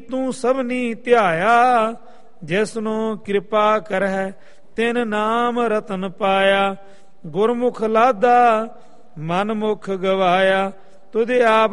ਤੂੰ ਸਭਨੀ ਧਿਆਇਆ, ਜਿਸਨੂੰ ਕਿਰਪਾ ਕਰਹਿ ਤਿਨ ਨਾਮ ਰਤਨ ਪਾਇਆ। ਗੁਰਮੁਖ ਲਾਦਾ ਮਨ ਮੁਖ ਗਵਾਇਆ, ਤੁਧ ਆਪ